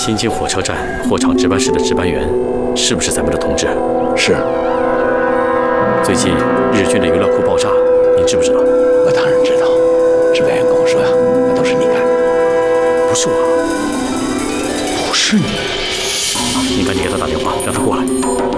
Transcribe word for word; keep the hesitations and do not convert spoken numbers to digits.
新津火车站货场值班室的值班员是不是咱们的同志？ 是。 最近日军的油料库爆炸，您知不知道？ 我当然知道，值班员跟我说呀，那都是你干的。 不是我， 不是你。 你赶紧给他打电话，让他过来。